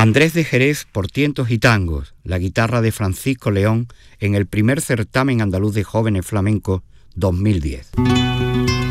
Andrés de Jerez por Tientos y Tangos, la guitarra de Francisco León en el primer certamen andaluz de jóvenes flamencos 2010.